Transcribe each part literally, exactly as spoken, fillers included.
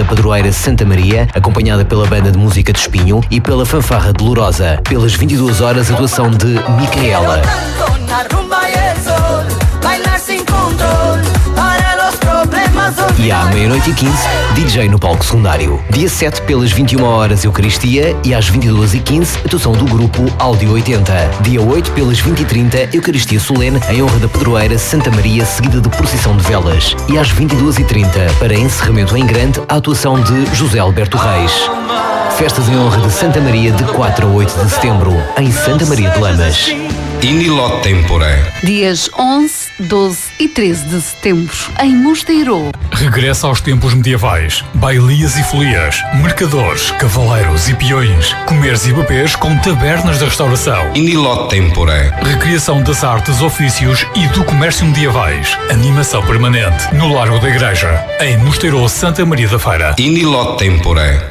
da Padroeira Santa Maria, acompanhada pela Banda de Música de Espinho e pela Fanfarra de Lourosa. Pelas vinte e duas horas, atuação de Micaela. E à meia-noite e quinze, D J no palco secundário. Dia sete, pelas vinte e uma horas, Eucaristia, e às vinte e duas e quinze, atuação do grupo Áudio oitenta. Dia oito, pelas vinte e trinta, Eucaristia solene em honra da Padroeira Santa Maria, seguida de procissão de velas. E às vinte e duas e trinta, para encerramento em grande, a atuação de José Alberto Reis. Festas em honra de Santa Maria de quatro a oito de setembro, em Santa Maria de Lamas. In illo tempore. Dias onze, doze e treze de setembro, em Mosteiro. Regressa aos tempos medievais. Bailias e folias, mercadores, cavaleiros e peões, comeres e bebês com tabernas de restauração. In illo tempore. Recriação das artes, ofícios e do comércio medievais. Animação permanente no Largo da Igreja, em Mosteiro Santa Maria da Feira. In illo tempore.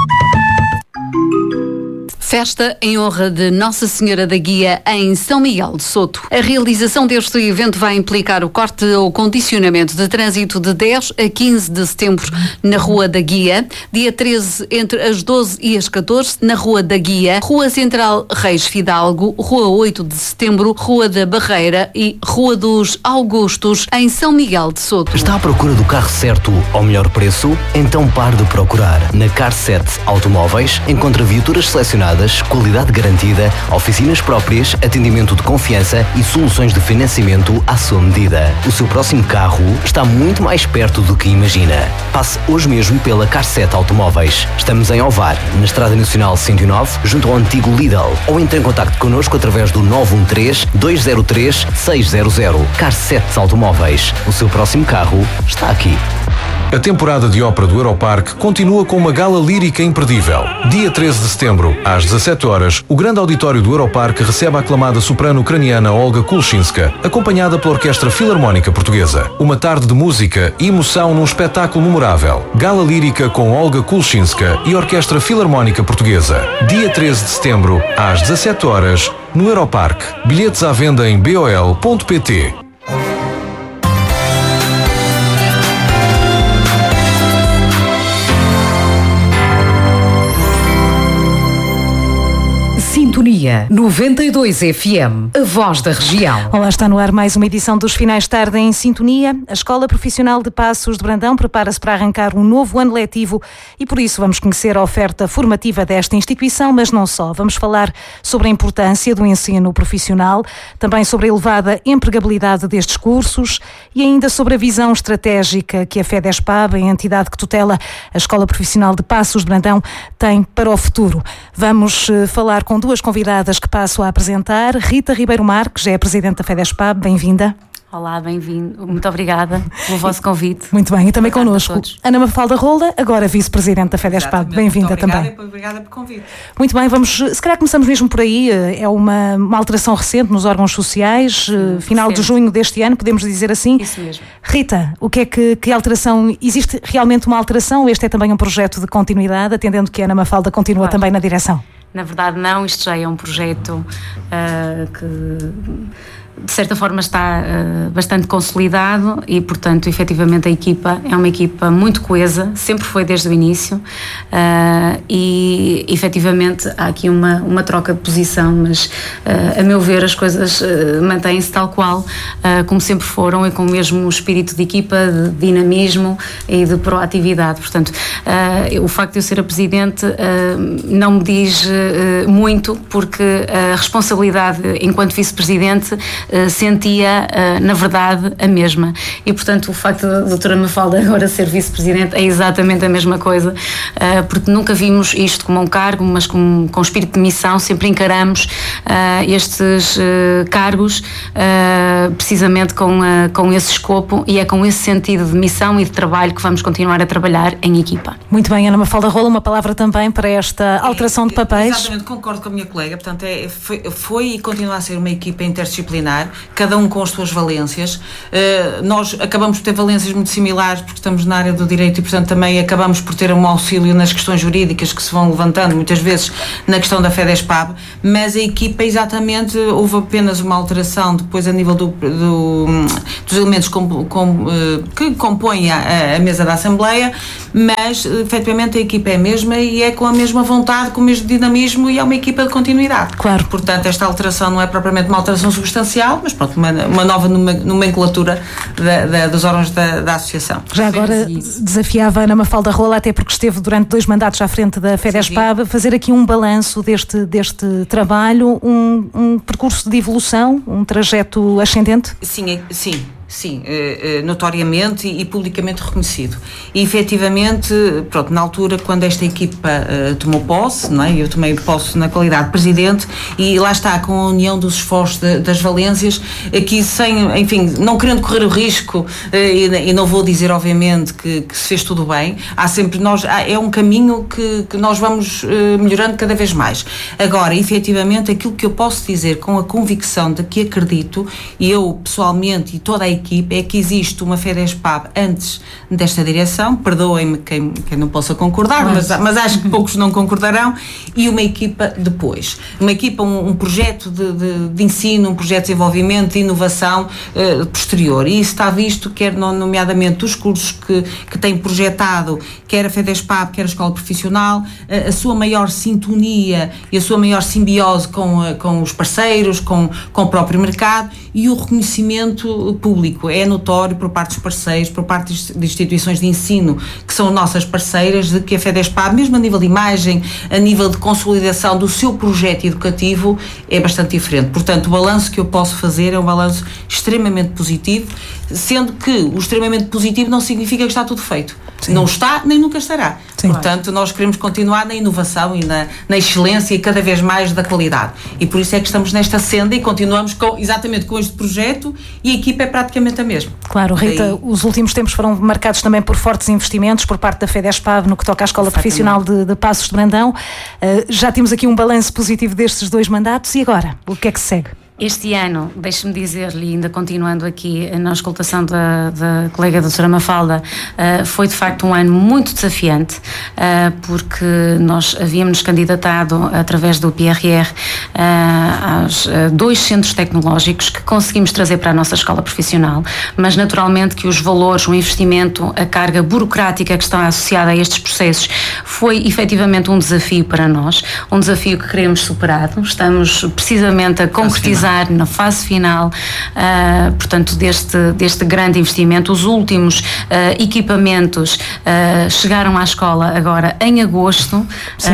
Festa em honra de Nossa Senhora da Guia em São Miguel de Soto. A realização deste evento vai implicar o corte ou condicionamento de trânsito de dez a quinze de setembro na Rua da Guia, dia treze entre as doze e as catorze na Rua da Guia, Rua Central Reis Fidalgo, Rua oito de setembro, Rua da Barreira e Rua dos Augustos em São Miguel de Soto. Está à procura do carro certo ao melhor preço? Então pare de procurar. Na Car sete Automóveis encontra viaturas selecionadas, qualidade garantida, oficinas próprias, atendimento de confiança e soluções de financiamento à sua medida. O seu próximo carro está muito mais perto do que imagina. Passe hoje mesmo pela Car sete Automóveis. Estamos em Ovar, na Estrada Nacional cento e nove, junto ao antigo Lidl. Ou entre em contacto connosco através do nove um três, dois zero três, seis zero zero. Car sete Automóveis. O seu próximo carro está aqui. A temporada de ópera do Europarque continua com uma gala lírica imperdível. Dia treze de setembro, às dezassete horas, o grande auditório do Europarque recebe a aclamada soprano ucraniana Olga Kulchinska, acompanhada pela Orquestra Filarmónica Portuguesa. Uma tarde de música e emoção num espetáculo memorável. Gala lírica com Olga Kulchinska e Orquestra Filarmónica Portuguesa. Dia treze de setembro, às dezassete horas, no Europarque. Bilhetes à venda em b o l ponto p t. Sintonia noventa e dois F M, a voz da região. Olá, está no ar mais uma edição dos Finais de Tarde em Sintonia. A Escola Profissional de Passos de Brandão prepara-se para arrancar um novo ano letivo e por isso vamos conhecer a oferta formativa desta instituição, mas não só. Vamos falar sobre a importância do ensino profissional, também sobre a elevada empregabilidade destes cursos e ainda sobre a visão estratégica que a FEDESPAB, a entidade que tutela a Escola Profissional de Passos de Brandão, tem para o futuro. Vamos uh, falar com duas convidadas que passo a apresentar. Rita Ribeiro Marques é a Presidente da FEDESPAB, bem-vinda. Olá, bem-vindo. Muito obrigada pelo vosso convite. Muito bem, e também connosco Ana Mafalda Rolda, agora Vice-Presidente da FEDESPAB. Bem-vinda também. Obrigada, obrigada pelo convite. Muito bem, vamos, se calhar começamos mesmo por aí. É uma, uma alteração recente nos órgãos sociais, Sim, final recente. de junho deste ano, podemos dizer assim. Isso mesmo. Rita, o que é que, que alteração, existe realmente uma alteração ou este é também um projeto de continuidade, atendendo que a Ana Mafalda continua claro. também na direção? Na verdade não, isto já é um projeto uh, que de certa forma está uh, bastante consolidado e, portanto, efetivamente a equipa é uma equipa muito coesa, sempre foi desde o início uh, e, efetivamente, há aqui uma, uma troca de posição, mas, uh, a meu ver, as coisas uh, mantêm-se tal qual, uh, como sempre foram e com o mesmo espírito de equipa, de dinamismo e de proatividade. Portanto, uh, o facto de eu ser a Presidente uh, não me diz uh, muito, porque a responsabilidade enquanto Vice-Presidente Uh, sentia, uh, na verdade, a mesma. E, portanto, o facto da doutora Mafalda agora ser Vice-Presidente é exatamente a mesma coisa, uh, porque nunca vimos isto como um cargo, mas com, com espírito de missão, sempre encaramos uh, estes uh, cargos uh, precisamente com, uh, com esse escopo e é com esse sentido de missão e de trabalho que vamos continuar a trabalhar em equipa. Muito bem, Ana Mafalda Rola, uma palavra também para esta alteração de papéis. Exatamente, concordo com a minha colega, portanto, é, foi, foi e continua a ser uma equipa interdisciplinar. disciplinar, cada um com as suas valências. Uh, nós acabamos por ter valências muito similares porque estamos na área do direito e, portanto, também acabamos por ter um auxílio nas questões jurídicas que se vão levantando, muitas vezes na questão da FEDESPAB, mas a equipa exatamente, houve apenas uma alteração depois a nível do, do, dos elementos com, com, que compõem a, a mesa da Assembleia, mas efetivamente a equipa é a mesma e é com a mesma vontade, com o mesmo dinamismo e é uma equipa de continuidade. Claro. Portanto, esta alteração não é propriamente uma alteração substancial, mas pronto, uma, uma nova nomenclatura da, da, dos órgãos da, da Associação. Já agora desafiava a Ana Mafalda Rola, até porque esteve durante dois mandatos à frente da FEDESPAB, fazer aqui um balanço deste, deste trabalho, um, um percurso de evolução, um trajeto ascendente? Sim, sim. Sim, eh, notoriamente e publicamente reconhecido. E efetivamente, pronto, na altura quando esta equipa eh, tomou posse, não é? Eu tomei posse na qualidade de presidente e lá está, com a união dos esforços de, das valências, aqui sem, enfim, não querendo correr o risco, eh, e, e não vou dizer obviamente que, que se fez tudo bem, há sempre, nós, há, é um caminho que, que nós vamos eh, melhorando cada vez mais. Agora, efetivamente, aquilo que eu posso dizer com a convicção de que acredito, e eu pessoalmente e toda a equipe, é que existe uma FEDESPAB antes desta direção, perdoem-me quem, quem não possa concordar, mas, mas acho que poucos não concordarão, e uma equipa depois. Uma equipa, um, um projeto de, de, de ensino, um projeto de desenvolvimento, de inovação uh, posterior. E isso está visto, quer nomeadamente os cursos que, que têm projetado, quer a FEDESPAB, quer a Escola Profissional, uh, a sua maior sintonia e a sua maior simbiose com, uh, com os parceiros, com, com o próprio mercado, e o reconhecimento público. É notório por parte dos parceiros, por parte de instituições de ensino que são nossas parceiras, de que a FEDESPAB, mesmo a nível de imagem, a nível de consolidação do seu projeto educativo, é bastante diferente. Portanto, o balanço que eu posso fazer é um balanço extremamente positivo, sendo que o extremamente positivo não significa que está tudo feito. Sim. Não está, nem nunca estará. Sim. Portanto, nós queremos continuar na inovação e na, na excelência e cada vez mais da qualidade. E por isso é que estamos nesta senda e continuamos com, exatamente com este projeto, e a equipa é praticamente a mesma. Claro, Rita, Daí... os últimos tempos foram marcados também por fortes investimentos por parte da FEDESPAB no que toca à Escola exatamente. Profissional de, de Passos de Brandão. Uh, já temos aqui um balanço positivo destes dois mandatos, e agora? O que é que segue? Este ano, deixe-me dizer-lhe, ainda continuando aqui na auscultação da, da colega doutora Mafalda, uh, foi de facto um ano muito desafiante, uh, porque nós havíamos candidatado através do P R R uh, aos uh, dois centros tecnológicos que conseguimos trazer para a nossa escola profissional, mas naturalmente que os valores, o investimento, a carga burocrática que está associada a estes processos foi efetivamente um desafio para nós, um desafio que queremos superar. Estamos precisamente a concretizar na fase final, uh, portanto, deste, deste grande investimento. Os últimos uh, equipamentos uh, chegaram à escola agora em agosto, uh,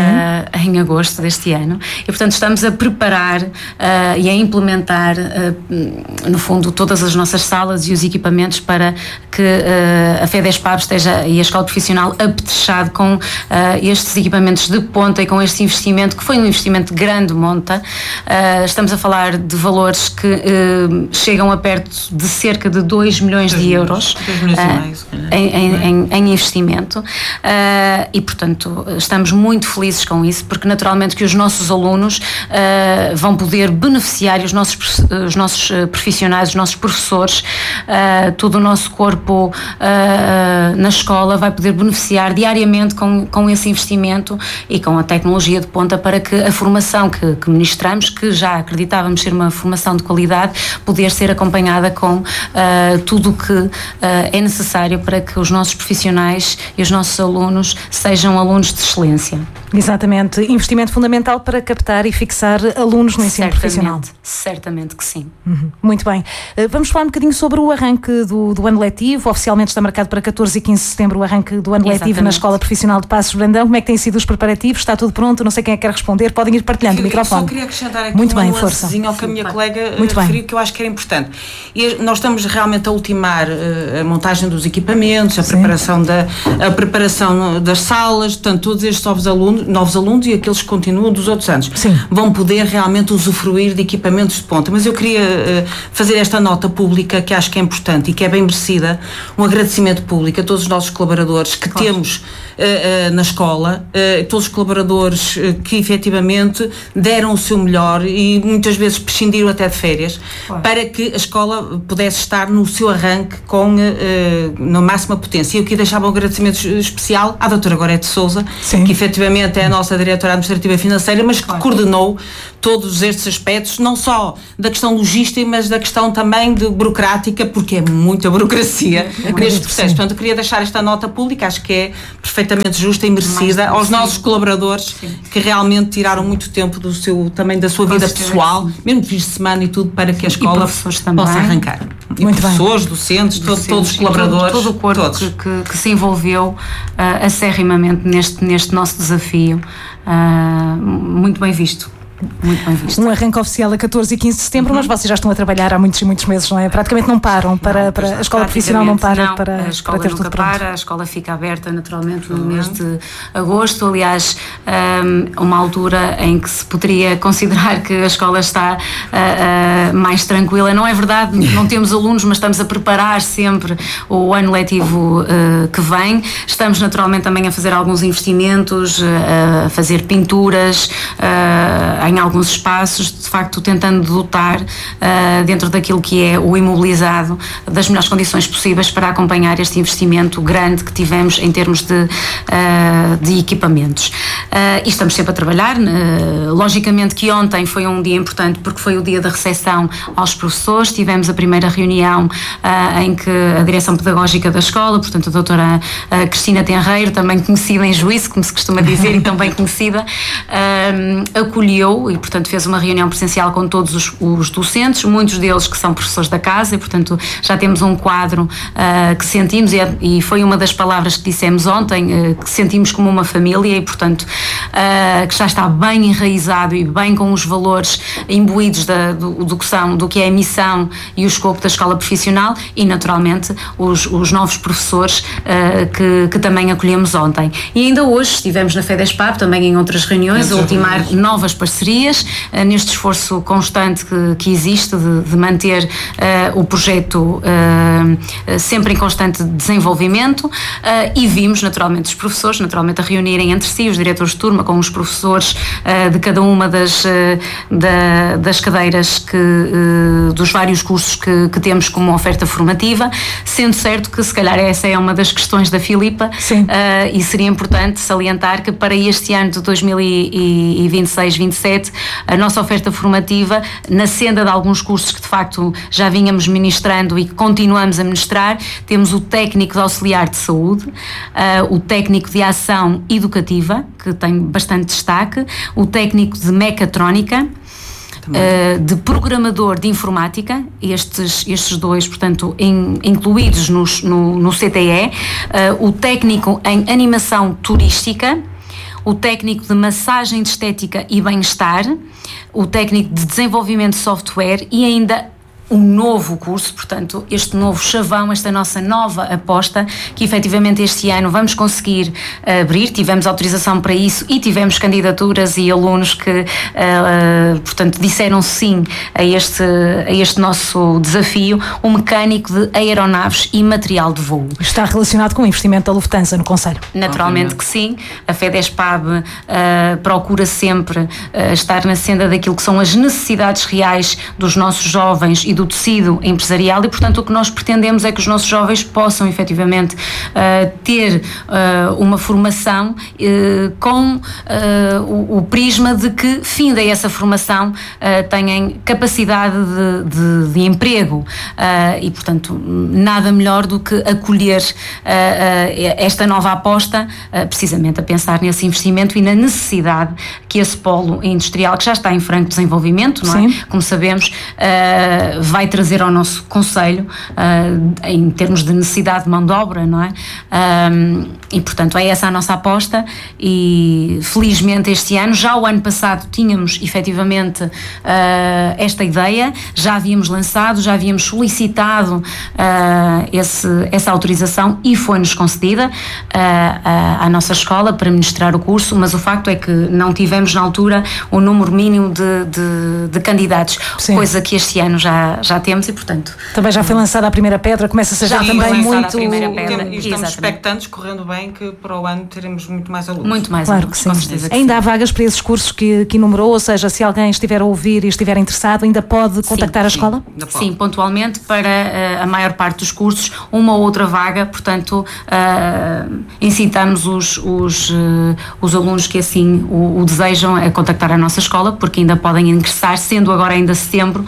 em agosto deste ano, e portanto estamos a preparar uh, e a implementar, uh, no fundo, todas as nossas salas e os equipamentos para que uh, a FEDESPAB esteja, e a Escola Profissional, apetrechado com uh, estes equipamentos de ponta e com este investimento, que foi um investimento de grande monta. Uh, estamos a falar de valores que uh, chegam a perto de cerca de dois milhões de euros uh, em, em, em investimento, uh, e portanto estamos muito felizes com isso, porque naturalmente que os nossos alunos uh, vão poder beneficiar, e os nossos, os nossos profissionais, os nossos professores, uh, todo o nosso corpo uh, na escola vai poder beneficiar diariamente com, com esse investimento e com a tecnologia de ponta, para que a formação que, que ministramos, que já acreditávamos ser uma formação de qualidade, poder ser acompanhada com uh, tudo o que uh, é necessário para que os nossos profissionais e os nossos alunos sejam alunos de excelência. Exatamente, investimento fundamental para captar e fixar alunos no ensino certamente, profissional. Certamente que sim. Uhum. Muito bem. Uh, vamos falar um bocadinho sobre o arranque do, do ano letivo. Oficialmente está marcado para catorze e quinze de setembro o arranque do ano Exatamente. Letivo na Escola Profissional de Passos de Brandão. Como é que têm sido os preparativos? Está tudo pronto? Não sei quem é que quer responder. Podem ir partilhando o microfone. Eu só queria acrescentar aqui Muito uma bem, força. ao que a minha colega Muito referiu, bem. que eu acho que era importante. E nós estamos realmente a ultimar uh, a montagem dos equipamentos, a preparação, da, a preparação das salas, portanto, todos estes novos alunos, novos alunos e aqueles que continuam dos outros anos, Sim. vão poder realmente usufruir de equipamentos de ponta. Mas eu queria uh, fazer esta nota pública, que acho que é importante e que é bem merecida, um agradecimento público a todos os nossos colaboradores que claro. temos uh, uh, na escola, uh, todos os colaboradores uh, que efetivamente deram o seu melhor e muitas vezes prescindiram até de férias, claro. para que a escola pudesse estar no seu arranque com, uh, na máxima potência. E eu queria deixar um agradecimento especial à doutora Gorete Sousa, Sim. que efetivamente é a nossa diretora administrativa financeira, mas que claro. coordenou todos estes aspectos, não só da questão logística, mas da questão também de burocrática, porque é muita burocracia neste processo. Sim. Portanto, eu queria deixar esta nota pública, acho que é perfeitamente justa e merecida aos nossos colaboradores, Sim. que realmente tiraram muito tempo do seu, também da sua vida pessoal, mesmo de fins de semana e tudo, para que a escola possa arrancar. E muito professores, bem. docentes, docentes, todos os colaboradores, todo, todo o corpo todos. Que, que, que se envolveu uh, acerrimamente neste, neste nosso desafio, uh, muito bem visto. Muito bem visto. Um arranque oficial a catorze e quinze de setembro, uhum. mas vocês já estão a trabalhar há muitos e muitos meses, não é? Praticamente não param, para, não, para a escola profissional não para não, para, a escola para ter nunca tudo pronto. para, a escola fica aberta naturalmente no uhum. mês de agosto, aliás, um, uma altura em que se poderia considerar que a escola está uh, uh, mais tranquila. Não é verdade, não temos alunos, mas estamos a preparar sempre o ano letivo uh, que vem. Estamos naturalmente também a fazer alguns investimentos, uh, a fazer pinturas, uh, em alguns espaços, de facto tentando dotar uh, dentro daquilo que é o imobilizado das melhores condições possíveis para acompanhar este investimento grande que tivemos em termos de, uh, de equipamentos. Uh, e estamos sempre a trabalhar, uh, logicamente que ontem foi um dia importante porque foi o dia da recepção aos professores, tivemos a primeira reunião uh, em que a direção pedagógica da escola, portanto a doutora uh, Cristina Tenreiro, também conhecida em Juízo, como se costuma dizer, e também conhecida, uh, acolheu e, portanto, fez uma reunião presencial com todos os, os docentes, muitos deles que são professores da casa, e, portanto, já temos um quadro uh, que sentimos, e, e foi uma das palavras que dissemos ontem, uh, que sentimos como uma família, e, portanto, uh, que já está bem enraizado e bem com os valores imbuídos da, do, do, que são, do que é a missão e o escopo da escola profissional, e, naturalmente, os, os novos professores uh, que, que também acolhemos ontem. E ainda hoje estivemos na FEDESPAP, também em outras reuniões, a ultimar novas parcerias, uh, neste esforço constante que, que existe de, de manter uh, o projeto uh, sempre em constante desenvolvimento, uh, e vimos naturalmente os professores naturalmente a reunirem entre si, os diretores de turma com os professores uh, de cada uma das, uh, da, das cadeiras que, uh, dos vários cursos que, que temos como oferta formativa, sendo certo que se calhar essa é uma das questões da Filipa, uh, e seria importante salientar que para este ano de dois mil e vinte e seis vinte e sete a nossa oferta formativa, na senda de alguns cursos que de facto já vínhamos ministrando e que continuamos a ministrar, temos o técnico de auxiliar de saúde, uh, o técnico de ação educativa, que tem bastante destaque, o técnico de mecatrónica, Uh, de programador de informática, estes, estes dois, portanto, in, incluídos nos, no, no C T E, uh, o técnico em animação turística, o técnico de massagem de estética e bem-estar, o técnico de desenvolvimento de software e ainda um novo curso, portanto, este novo chavão, esta nossa nova aposta, que efetivamente este ano vamos conseguir abrir, tivemos autorização para isso e tivemos candidaturas e alunos que, uh, portanto, disseram sim a este, a este nosso desafio, um mecânico de aeronaves e material de voo. Está relacionado com o investimento da Lufthansa no Conselho? Naturalmente que sim, a FEDESPAB uh, procura sempre uh, estar na senda daquilo que são as necessidades reais dos nossos jovens e do tecido empresarial, e portanto o que nós pretendemos é que os nossos jovens possam efetivamente uh, ter uh, uma formação uh, com uh, o, o prisma de que, finda essa formação, uh, tenham capacidade de, de, de emprego, uh, e portanto nada melhor do que acolher uh, uh, esta nova aposta, uh, precisamente a pensar nesse investimento e na necessidade que esse polo industrial, que já está em franco desenvolvimento, não é? Como sabemos, uh, vai trazer ao nosso Conselho uh, em termos de necessidade de mão de obra, não é? Um, e portanto é essa a nossa aposta e felizmente este ano, já o ano passado tínhamos efetivamente uh, esta ideia, já havíamos lançado, já havíamos solicitado uh, esse, essa autorização e foi-nos concedida uh, à, à nossa escola para ministrar o curso, mas o facto é que não tivemos na altura o número mínimo de, de, de candidatos, Sim. coisa que este ano já, já temos e portanto... Também já foi lançada a primeira pedra, começa a ser já, já também muito... A primeira pedra, e estamos expectantes, correndo bem, que para o ano teremos muito mais alunos. Muito mais claro alunos, que sim. com certeza que Ainda sim. há vagas para esses cursos que, que enumerou, ou seja, se alguém estiver a ouvir e estiver interessado, ainda pode contactar sim, a escola? Sim, sim, pontualmente para uh, a maior parte dos cursos, uma ou outra vaga, portanto uh, incitamos os, os, uh, os alunos que assim o, o desejam a contactar a nossa escola, porque ainda podem ingressar, sendo agora ainda setembro,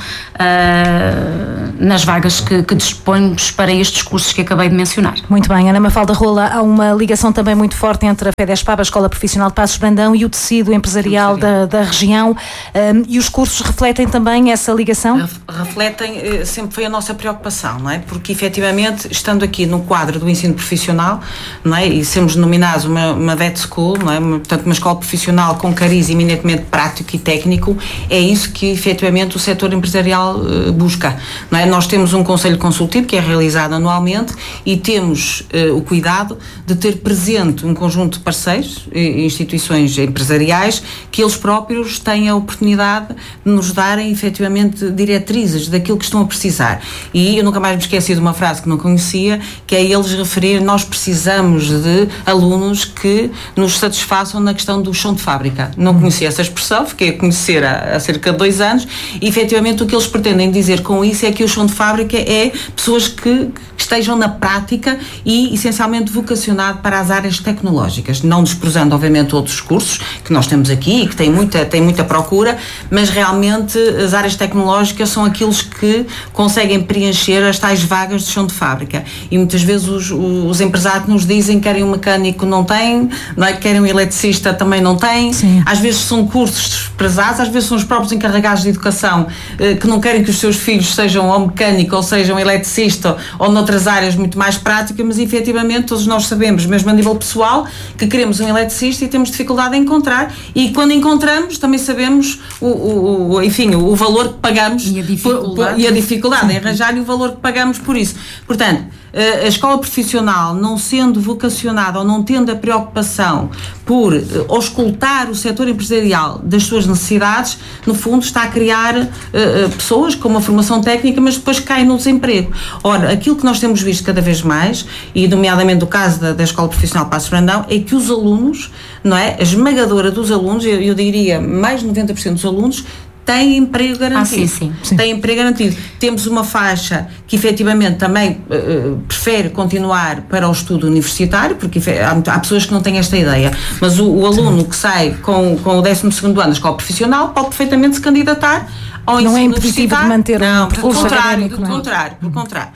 uh, nas vagas que, que dispomos para estes cursos que acabei de mencionar. Muito bem, Ana Mafalda Rola, há uma ligação também muito forte entre a FEDESPAB, a Escola Profissional de Passos de Brandão, e o tecido empresarial da, da região, um, e os cursos refletem também essa ligação? Refletem, sempre foi a nossa preocupação, não é? Porque efetivamente, estando aqui no quadro do ensino profissional, não é? E sermos denominados uma, uma vet school, não é? Portanto, uma escola profissional com cariz eminentemente prático e técnico, é isso que efetivamente o setor empresarial uh, busca, não é? Nós temos um conselho consultivo que é realizado anualmente e temos uh, o cuidado de ter presente um conjunto de parceiros e instituições empresariais que eles próprios têm a oportunidade de nos darem efetivamente diretrizes daquilo que estão a precisar. E eu nunca mais me esqueci de uma frase que não conhecia, que é eles referir: nós precisamos de alunos que nos satisfaçam na questão do chão de fábrica. Não conhecia essa expressão, fiquei a conhecer há, há cerca de dois anos e efetivamente o que eles pretendem dizer com isso é que o chão de fábrica é pessoas que, que estejam na prática e essencialmente vocacionado para as áreas tecnológicas, não desprezando obviamente outros cursos que nós temos aqui e que têm muita, têm muita procura, mas realmente as áreas tecnológicas são aqueles que conseguem preencher as tais vagas de chão de fábrica e muitas vezes os, os empresários nos dizem que querem um mecânico, não têm, não é? Querem um eletricista, também não têm. Sim. Às vezes são cursos desprezados, às vezes são os próprios encarregados de educação eh, que não querem que os seus filhos sejam ou mecânico ou sejam eletricista ou noutras áreas muito mais práticas, mas efetivamente todos nós sabemos, mesmo a nível pessoal, que queremos um eletricista e temos dificuldade em encontrar, e quando encontramos também sabemos o, o, o, enfim, o valor que pagamos e a dificuldade, por, por, e a dificuldade em arranjar e o valor que pagamos por isso. Portanto, a escola profissional, não sendo vocacionada ou não tendo a preocupação por auscultar o setor empresarial das suas necessidades, no fundo está a criar uh, pessoas com uma formação técnica, mas depois caem no desemprego. Ora, aquilo que nós temos visto cada vez mais, e nomeadamente o caso da, da Escola Profissional de Passos de Brandão, é que os alunos, não é? A esmagadora dos alunos, eu, eu diria mais de noventa por cento dos alunos, tem emprego garantido. Ah, sim, sim, sim. Tem emprego garantido. Temos uma faixa que efetivamente também uh, prefere continuar para o estudo universitário, porque há, há pessoas que não têm esta ideia, mas o, o aluno que sai com, com o décimo segundo ano da escola profissional pode perfeitamente se candidatar ao ensino não é impeditivo de manter não, um percurso pelo contrário, académico, pelo não é? contrário, pelo contrário.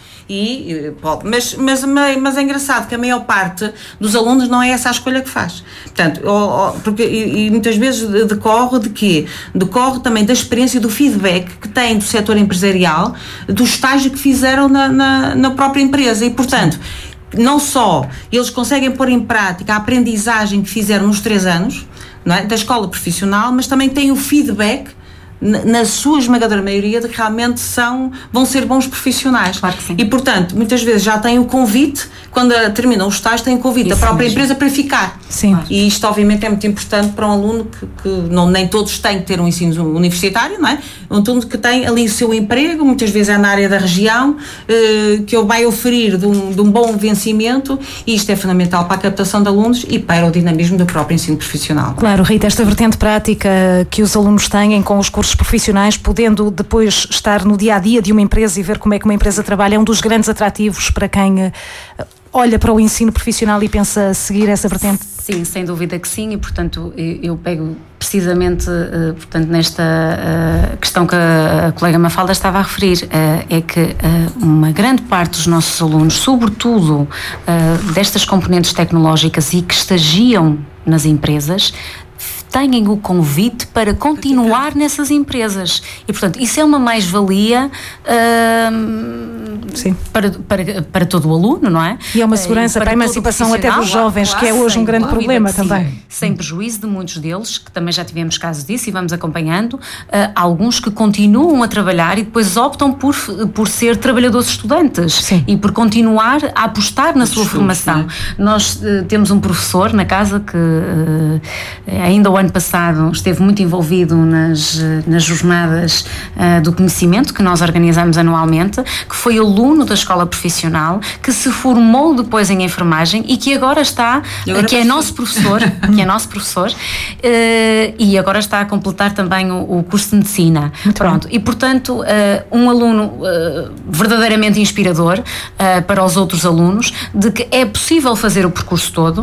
E, pode, mas, mas, mas é engraçado que a maior parte dos alunos não é essa a escolha que faz. Portanto, ou, ou, porque, e, e muitas vezes decorre de quê? Decorre também da experiência e do feedback que têm do setor empresarial, do estágio que fizeram na, na, na própria empresa. E, portanto, não só eles conseguem pôr em prática a aprendizagem que fizeram nos três anos, não é, da escola profissional, mas também têm o feedback na sua esmagadora maioria de que realmente são, vão ser bons profissionais. Claro que sim. E portanto, muitas vezes já têm o convite, quando terminam os estágios, têm o convite Isso da própria mesmo. empresa para ficar. Sim. E isto obviamente é muito importante para um aluno que, que não, nem todos têm que ter um ensino universitário, não é? Um aluno que tem ali o seu emprego, muitas vezes é na área da região, eh, que ele vai oferir de um, de um bom vencimento, e isto é fundamental para a captação de alunos e para o dinamismo do próprio ensino profissional. Claro, Rita, esta vertente prática que os alunos têm com os cursos profissionais, podendo depois estar no dia-a-dia de uma empresa e ver como é que uma empresa trabalha, é um dos grandes atrativos para quem uh, olha para o ensino profissional e pensa seguir essa vertente. Sim, sem dúvida que sim, e portanto eu, eu pego precisamente uh, portanto, nesta uh, questão que a, a colega Mafalda estava a referir, uh, é que uh, uma grande parte dos nossos alunos, sobretudo uh, destas componentes tecnológicas e que estagiam nas empresas, têm o convite para continuar nessas empresas. E, portanto, isso é uma mais-valia uh, Sim. Para, para, para todo o aluno, não é? E é uma segurança para, para a emancipação até dos jovens, claro, que é hoje um grande problema também. Sim. Sem prejuízo de muitos deles, que também já tivemos casos disso e vamos acompanhando, uh, alguns que continuam a trabalhar e depois optam por, por ser trabalhadores estudantes. Sim. E por continuar a apostar na sua Estudos, formação. É? Nós uh, temos um professor na casa que uh, ainda o ano passado esteve muito envolvido nas, nas jornadas uh, do conhecimento que nós organizamos anualmente, que foi aluno da escola profissional, que se formou depois em enfermagem e que agora está, agora que é nosso professor, que é nosso professor, uh, e agora está a completar também o, o curso de medicina. Muito Pronto. bem. E portanto, uh, um aluno uh, verdadeiramente inspirador uh, para os outros alunos, de que é possível fazer o percurso todo uh,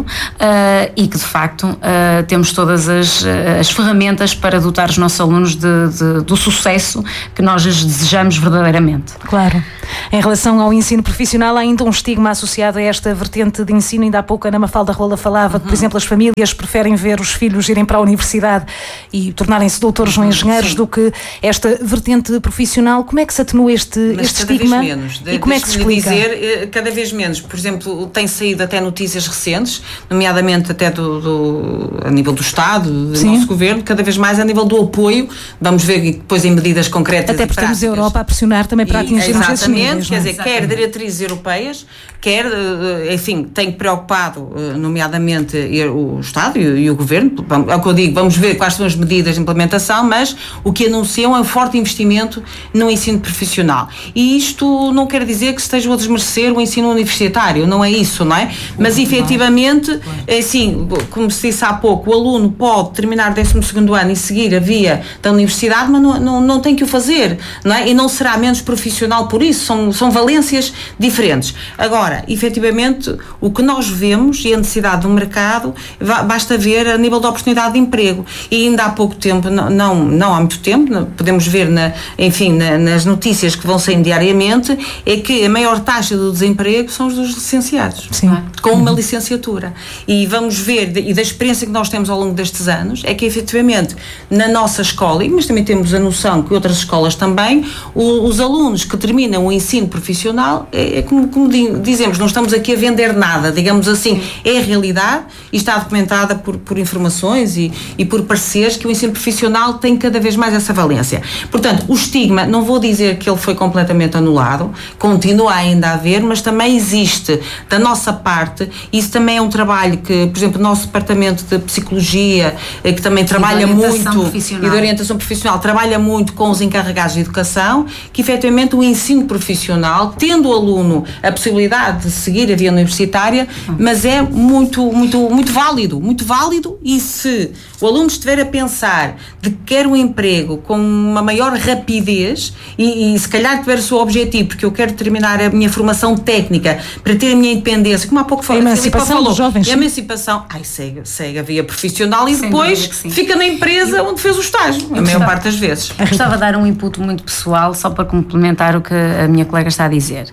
e que de facto uh, temos todas as, as ferramentas para dotar os nossos alunos de, de, do sucesso que nós lhes desejamos verdadeiramente. Claro. Em relação ao ensino profissional, há ainda um estigma associado a esta vertente de ensino. Ainda há pouco a Ana Mafalda Rola falava que, por exemplo, as famílias preferem ver os filhos irem para a universidade e tornarem-se doutores ou engenheiros Sim. do que esta vertente profissional. Como é que se atenua este, Mas este cada estigma? Vez menos. E como é que se explica? Dizer, cada vez menos. Por exemplo, tem saído até notícias recentes, nomeadamente até do, do, a nível do Estado, do Sim. nosso governo, cada vez mais a nível do apoio. Vamos ver depois em medidas concretas. Até porque temos a Europa a pressionar também para atingirmos esses níveis. Quer dizer, quer diretrizes europeias, quer, enfim, tem preocupado, nomeadamente, o Estado e o Governo. É o que eu digo, vamos ver quais são as medidas de implementação, mas o que anunciam é um forte investimento no ensino profissional. E isto não quer dizer que estejam a desmerecer o ensino universitário, não é isso, não é? Mas, efetivamente, assim, como se disse há pouco, o aluno pode terminar o décimo segundo ano e seguir a via da universidade, mas não, não, não tem que o fazer, não é? E não será menos profissional por isso, são, são valências diferentes. Agora, efetivamente, o que nós vemos e a necessidade do mercado, basta ver a nível da oportunidade de emprego. E ainda há pouco tempo, não, não, não há muito tempo, podemos ver, na, enfim, na, nas notícias que vão saindo diariamente, é que a maior taxa do desemprego são os dos licenciados. Sim. Com uma licenciatura. E vamos ver, e da experiência que nós temos ao longo destes anos, é que efetivamente na nossa escola, mas também temos a noção que outras escolas também, o, os alunos que terminam o ensino profissional, é, é como, como dizemos, não estamos aqui a vender nada, digamos assim, é a realidade e está documentada por, por informações e, e por pareceres que o ensino profissional tem cada vez mais essa valência. Portanto, o estigma, não vou dizer que ele foi completamente anulado, continua ainda a haver, mas também existe da nossa parte, isso também é um trabalho que, por exemplo, o nosso departamento de psicologia, que também trabalha muito, e de orientação profissional, trabalha muito com os encarregados de educação, que efetivamente o ensino profissional, tendo o aluno a possibilidade de seguir a via universitária, mas é muito, muito, muito válido, muito válido, e se o aluno estiver a pensar de que quer um emprego com uma maior rapidez e, e se calhar tiver o seu objetivo, porque eu quero terminar a minha formação técnica para ter a minha independência, como há pouco falou, a emancipação dos jovens. A emancipação, ai, segue, segue a via profissional e Sem depois fica na empresa onde fez o estágio, a maior parte das vezes. Gostava de dar um input muito pessoal, só para complementar o que a minha colega está a dizer.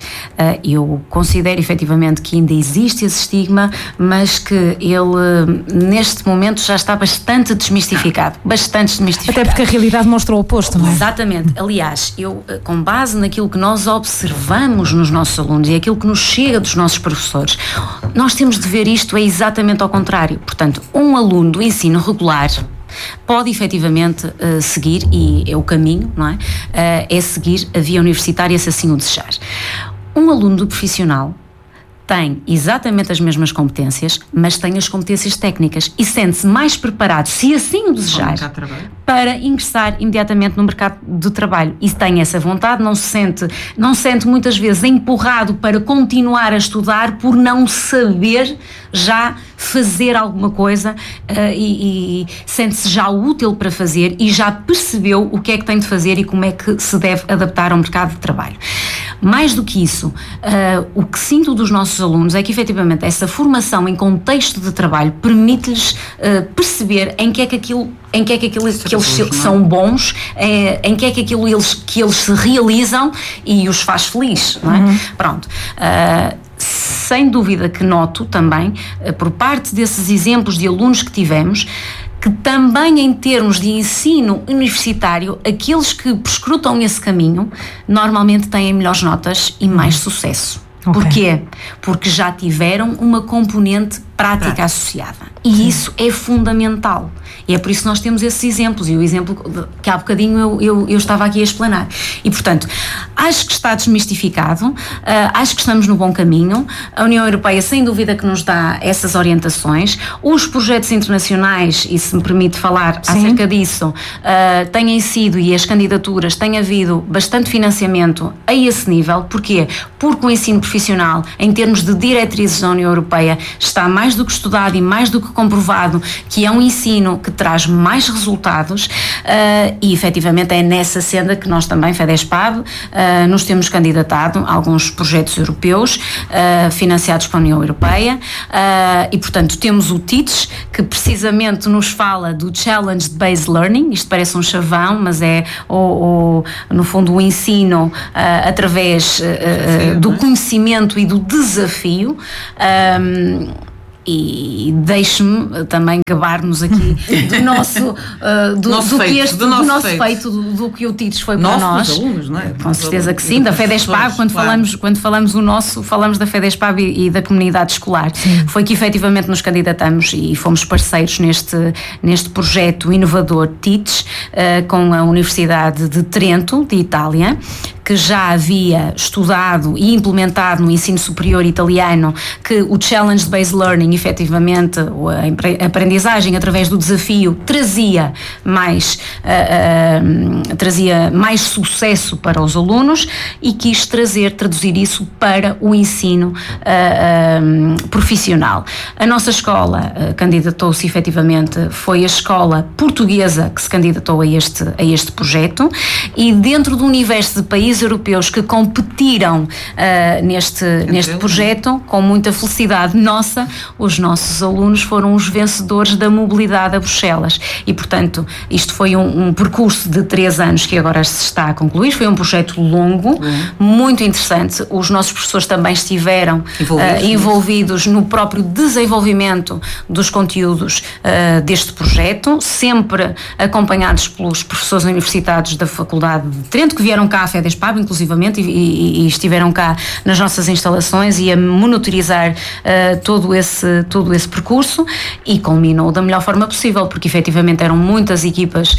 Eu considero efetivamente que ainda existe esse estigma, mas que ele, neste momento, já está bastante desmistificado. Bastante desmistificado. Até porque a realidade mostra o oposto, não é? Exatamente. Aliás, eu, com base naquilo que nós observamos nos nossos alunos e aquilo que nos chega dos nossos professores, nós temos de ver isto é exatamente ao contrário. Portanto, um aluno do ensino regular pode efetivamente uh, seguir, e é o caminho, não é? Uh, é seguir a via universitária se assim o desejar. Um aluno do profissional tem exatamente as mesmas competências, mas tem as competências técnicas e sente-se mais preparado, se assim o desejar, para ingressar imediatamente no mercado de trabalho. E tem essa vontade, não se sente, não se sente muitas vezes empurrado para continuar a estudar por não saber já fazer alguma coisa uh, e, e sente-se já útil para fazer e já percebeu o que é que tem de fazer e como é que se deve adaptar ao mercado de trabalho. Mais do que isso, uh, o que sinto dos nossos alunos é que efetivamente essa formação em contexto de trabalho permite-lhes uh, perceber em que é que aquilo, em que é que, aquilo, que eles bons, são bons, é, em que é que aquilo eles, que eles se realizam e os faz feliz, não é? Uhum. Pronto. Uh, sem dúvida que noto também, uh, por parte desses exemplos de alunos que tivemos, que também em termos de ensino universitário, aqueles que prescrutam esse caminho normalmente têm melhores notas e mais sucesso. Okay. Porquê? Porque já tiveram uma componente prática ah. associada. E Sim. isso é fundamental. E é por isso que nós temos esses exemplos. E o exemplo que há bocadinho eu, eu, eu estava aqui a explanar. E, portanto, acho que está desmistificado, uh, acho que estamos no bom caminho. A União Europeia, sem dúvida, que nos dá essas orientações. Os projetos internacionais, e se me permite falar Sim. acerca disso, uh, têm sido, e as candidaturas, tem havido bastante financiamento a esse nível. Porquê? Porque o ensino profissional, em termos de diretrizes da União Europeia, está mais do que estudado e mais do que comprovado que é um ensino que traz mais resultados uh, e efetivamente é nessa senda que nós também, FEDESPAB, uh, nos temos candidatado a alguns projetos europeus uh, financiados pela União Europeia uh, e portanto temos o TEACH, que precisamente nos fala do Challenge Based Learning. Isto parece um chavão, mas é o, o, no fundo o ensino uh, através uh, do conhecimento e do desafio. Um, E deixe-me também gabar-nos aqui do nosso, uh, do, nosso do, feito, que este, do, nosso do nosso feito, feito do, do que o TEACH foi nosso, para nós. Alunos, não é? Com certeza que sim, da FEDESPAB, quando, claro. falamos, quando falamos o nosso, falamos da FEDESPAB e, e da comunidade escolar. Sim. Foi que efetivamente nos candidatamos e fomos parceiros neste, neste projeto inovador TEACH, uh, com a Universidade de Trento, de Itália, que já havia estudado e implementado no ensino superior italiano que o Challenge Based Learning, efetivamente, a aprendizagem através do desafio, trazia mais, uh, uh, trazia mais sucesso para os alunos e quis trazer, traduzir isso para o ensino uh, uh, profissional. A nossa escola uh, candidatou-se, efetivamente, foi a escola portuguesa que se candidatou a este, a este projeto, e dentro do universo de países europeus que competiram uh, neste, neste projeto, com muita felicidade nossa, os nossos alunos foram os vencedores da mobilidade a Bruxelas. E, portanto, isto foi um, um percurso de três anos que agora se está a concluir. Foi um projeto longo, uhum. muito interessante. Os nossos professores também estiveram envolvidos, uh, envolvidos no próprio desenvolvimento dos conteúdos uh, deste projeto, sempre acompanhados pelos professores universitários da Faculdade de Trento, que vieram cá à FEDESPAB, inclusivamente, e, e, e estiveram cá nas nossas instalações e a monitorizar uh, todo, esse, todo esse percurso, e culminou da melhor forma possível, porque efetivamente eram muitas equipas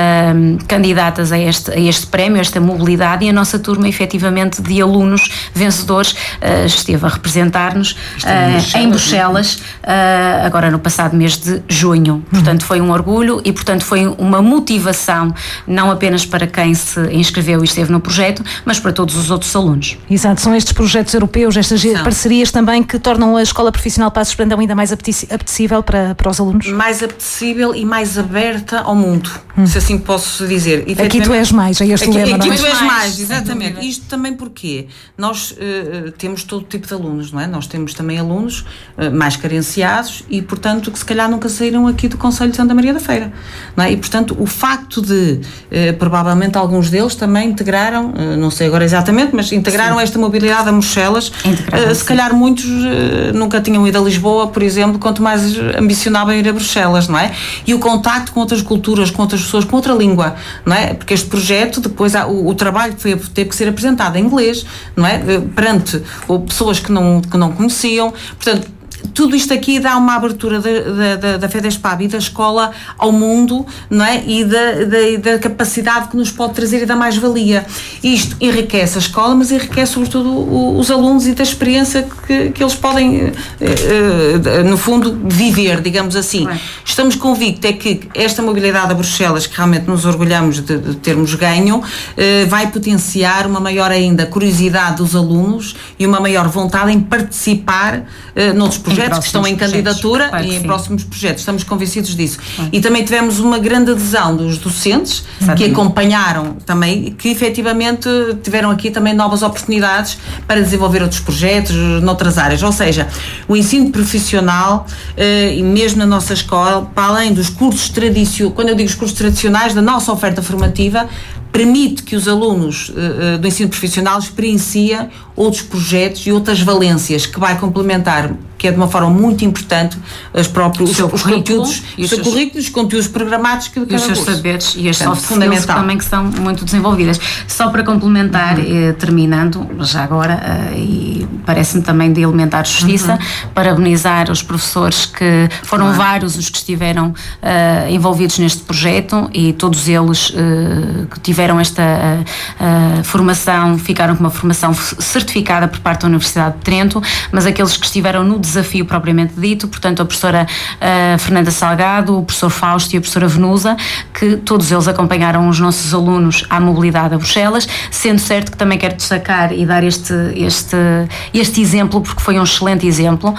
uh, candidatas a este, a este prémio, a esta mobilidade, e a nossa turma efetivamente de alunos vencedores uh, esteve a representar-nos uh, em Bruxelas, uh, agora no passado mês de junho. Portanto, foi um orgulho e, portanto, foi uma motivação, não apenas para quem se inscreveu e esteve no projeto, mas para todos os outros alunos. Exato, são estes projetos europeus, estas são. parcerias também que tornam a Escola Profissional Passos Brandão ainda mais apetecível para, para os alunos? Mais apetecível e mais aberta ao mundo, hum. se assim posso dizer. Aqui tu és mais, é este aqui, lema, aqui não é? tu és mais, exatamente. Isto também porque nós uh, temos todo tipo de alunos, não é? Nós temos também alunos uh, mais carenciados e, portanto, que se calhar nunca saíram aqui do Concelho de Santa Maria da Feira, não é? E, portanto, o facto de, uh, provavelmente alguns deles também integraram, uh, não sei agora exatamente, mas integraram sim. esta mobilidade a Bruxelas, uh, se calhar muitos uh, nunca tinham ido a Lisboa, por exemplo, quanto mais ambicionavam ir a Bruxelas, não é? E o contacto com outras culturas, com outras pessoas, com outra língua, não é? Porque este projeto, depois há, o, o trabalho foi, teve que ser apresentado em inglês, não é? Perante ou pessoas que não, que não conheciam, portanto, tudo isto aqui dá uma abertura da, da, da FEDESPAB e da escola ao mundo, não é? E da, da, da capacidade que nos pode trazer e da mais-valia. Isto enriquece a escola, mas enriquece sobretudo os alunos e da experiência que, que eles podem, no fundo, viver, digamos assim. É. Estamos convictos é que esta mobilidade a Bruxelas, que realmente nos orgulhamos de, de termos ganho, vai potenciar uma maior ainda curiosidade dos alunos e uma maior vontade em participar noutros projetos. projetos que estão em candidatura claro e em sim. próximos projetos, estamos convencidos disso. Claro. E também tivemos uma grande adesão dos docentes Exatamente. que acompanharam também, que efetivamente tiveram aqui também novas oportunidades para desenvolver outros projetos noutras áreas, ou seja, o ensino profissional eh, e mesmo na nossa escola, para além dos cursos tradicionais, quando eu digo os cursos tradicionais da nossa oferta formativa, permite que os alunos uh, do ensino profissional experienciem outros projetos e outras valências que vai complementar que é de uma forma muito importante os próprios o os conteúdos, e os, os currículos, os conteúdos programáticos que e os seus saberes e as soft skills também que são muito desenvolvidas. Só para complementar, uhum. eh, terminando, já agora, eh, e parece-me também de elementar justiça, uhum. parabenizar os professores que foram uhum. vários os que estiveram eh, envolvidos neste projeto e todos eles eh, que tiveram esta eh, eh, formação, ficaram com uma formação certificada por parte da Universidade de Trento, mas aqueles que estiveram no desafio propriamente dito, portanto a professora uh, Fernanda Salgado, o professor Fausto e a professora Venusa, que todos eles acompanharam os nossos alunos à mobilidade a Bruxelas, sendo certo que também quero destacar e dar este, este, este exemplo, porque foi um excelente exemplo,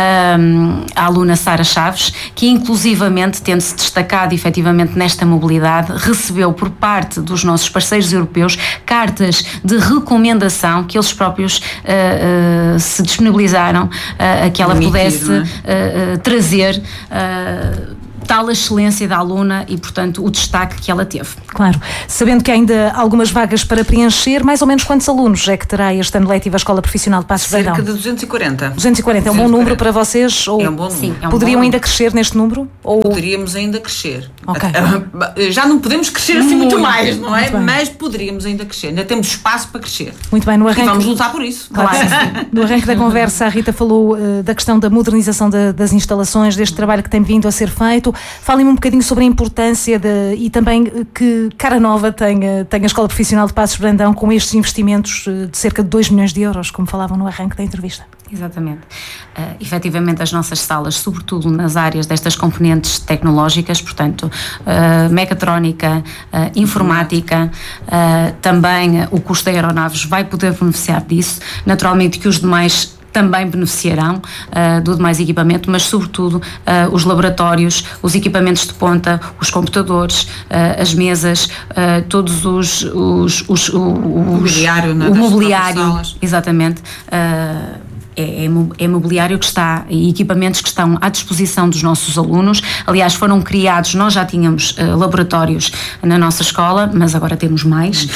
um, a aluna Sara Chaves, que inclusivamente, tendo-se destacado efetivamente nesta mobilidade, recebeu por parte dos nossos parceiros europeus cartas de recomendação que eles próprios uh, uh, se disponibilizaram uh, a que ela pudesse uh, uh, trazer uh, tal a excelência da aluna e, portanto, o destaque que ela teve. Claro. Sabendo que há ainda algumas vagas para preencher, mais ou menos quantos alunos é que terá este ano letivo a Escola Profissional de Passos de Brandão? Cerca de duzentos e quarenta. duzentos e quarenta. É um bom número para vocês? Ou é um bom número. Sim, é um poderiam bom ainda número. Crescer neste número? Ou... Poderíamos ainda crescer. Okay. Já não podemos crescer assim muito, muito mais, não é? Muito Mas poderíamos ainda crescer. Ainda temos espaço para crescer. Muito bem. No arranque... E vamos lutar por isso. Claro. Claro. No arranque da conversa, a Rita falou uh, da questão da modernização de, das instalações, deste trabalho que tem vindo a ser feito. Falem-me um bocadinho sobre a importância de, e também que cara nova tem, tem a Escola Profissional de Passos de Brandão com estes investimentos de cerca de dois milhões de euros, como falavam no arranque da entrevista. Exatamente. Uh, efetivamente as nossas salas, sobretudo nas áreas destas componentes tecnológicas, portanto, uh, mecatrónica, uh, informática, uh, também uh, o custo de aeronaves vai poder beneficiar disso. Naturalmente que os demais também beneficiarão uh, do demais equipamento, mas sobretudo uh, os laboratórios, os equipamentos de ponta, os computadores, uh, as mesas, uh, todos os, os, os, os, o mobiliário, o mobiliário, exatamente. Uh, É, é mobiliário que está e equipamentos que estão à disposição dos nossos alunos. Aliás, foram criados, nós já tínhamos uh, laboratórios na nossa escola, mas agora temos mais.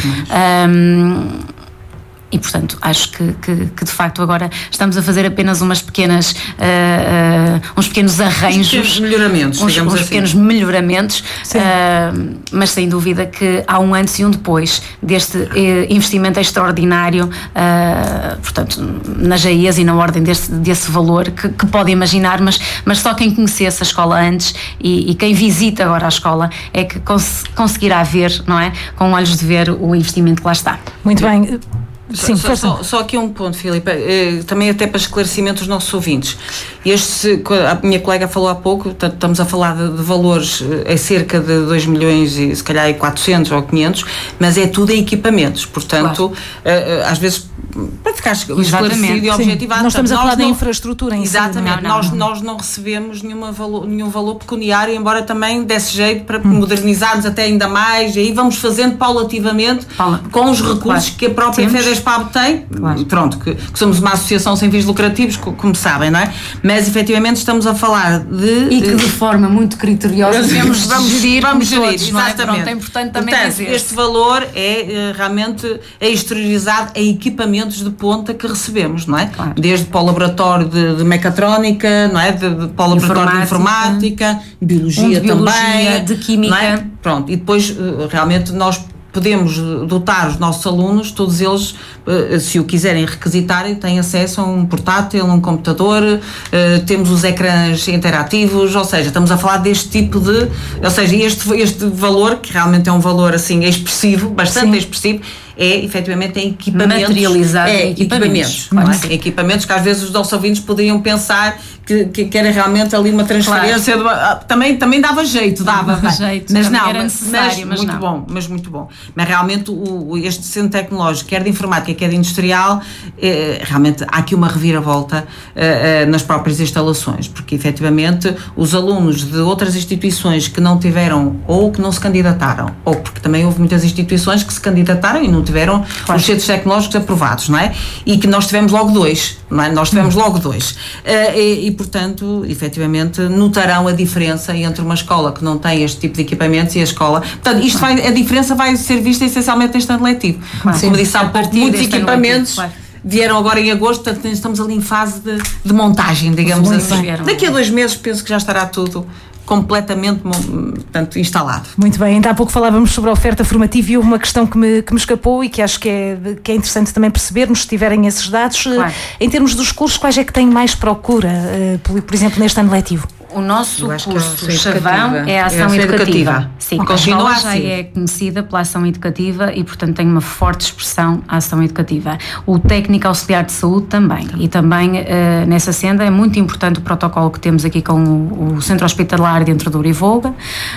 Um, E, portanto, acho que, que, que de facto agora estamos a fazer apenas umas pequenas, uh, uh, uns pequenos arranjos, uns pequenos melhoramentos, uns, digamos uns assim. pequenos melhoramentos, uh, mas sem dúvida que há um antes e um depois deste uh, investimento extraordinário, uh, portanto, nas A I As e na ordem desse, desse valor que, que pode imaginar, mas, mas só quem conhecesse a escola antes e, e quem visita agora a escola é que cons- conseguirá ver, não é, com olhos de ver o investimento que lá está. Muito bem. Sim, só, só, só aqui um ponto, Filipe, eh, também até para esclarecimento dos nossos ouvintes. Este, a minha colega falou há pouco, portanto, estamos a falar de, de valores é cerca de dois milhões e se calhar quatrocentos ou quinhentos, mas é tudo em equipamentos, portanto, claro. eh, às vezes para ficar esclarecido e objetivado. Nós estamos a falar não, da infraestrutura em exatamente, si. Não, não, nós, não. nós não recebemos nenhuma valor, nenhum valor pecuniário, embora também desse jeito para hum. modernizarmos até ainda mais, e aí vamos fazendo paulativamente Paula. com os recursos claro. que a própria FEDESPAB tem, claro. pronto, que, que somos uma associação sem fins lucrativos, como sabem, não é? Mas efetivamente estamos a falar de... E que de forma muito criteriosa vamos, vamos gerir, vamos gerir todos, exatamente. Não é? Pronto, é importante também Portanto, dizer. Este valor é realmente é exteriorizado a equipamentos de ponta que recebemos, não é? Claro. Desde para o laboratório de, de mecatrónica, não é? De, de, para o laboratório de informática, biologia, um de biologia também, de química. Não é? Pronto, e depois realmente nós podemos dotar os nossos alunos, todos eles, se o quiserem requisitarem, têm acesso a um portátil, um computador, temos os ecrãs interativos, ou seja, estamos a falar deste tipo de, ou seja, este, este valor, que realmente é um valor assim expressivo, bastante Sim. expressivo, é efetivamente em equipamentos. Materializado é, em equipamentos. equipamentos, claro. Não é? Equipamentos que às vezes os nossos ouvintes poderiam pensar que, que, que era realmente ali uma transferência. Claro. De, também, também dava jeito, dava. Dava jeito, mas não, era necessário, mas, mas muito não. bom, mas muito bom. Mas realmente o, este centro tecnológico, quer de informática, quer de industrial, é, realmente há aqui uma reviravolta é, é, nas próprias instalações, porque efetivamente os alunos de outras instituições que não tiveram ou que não se candidataram, ou porque também houve muitas instituições que se candidataram e não tiveram claro. os centros tecnológicos aprovados, não é? E que nós tivemos logo dois, não é? Nós tivemos logo dois. Uh, e, e, portanto, efetivamente, notarão a diferença entre uma escola que não tem este tipo de equipamentos e a escola. Portanto, isto vai, a diferença vai ser vista essencialmente neste ano letivo. Claro. Como disse há pouco, muitos equipamentos. Claro. vieram agora em agosto, portanto estamos ali em fase de, de montagem, digamos Muito assim. bem. Daqui a dois meses penso que já estará tudo completamente, portanto, instalado. Muito bem, ainda há pouco falávamos sobre a oferta formativa e houve uma questão que me, que me escapou e que acho que é, que é interessante também percebermos, se tiverem esses dados. Claro. Em termos dos cursos, quais é que têm mais procura, por, por exemplo, neste ano letivo? O nosso curso chavão é a ação, é a ação educativa. educativa. Sim, okay. a escola já assim. é conhecida pela ação educativa e, portanto, tem uma forte expressão a ação educativa. O técnico auxiliar de saúde também. Então. E também, uh, nessa senda, é muito importante o protocolo que temos aqui com o, o Centro Hospitalar dentro do Urivoga. Uh,